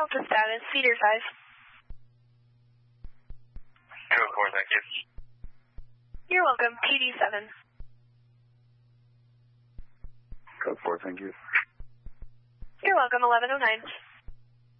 Delta status, Cedar 5. Code 4, thank you. You're welcome, TD 7. Code 4, thank you. You're welcome, 1109.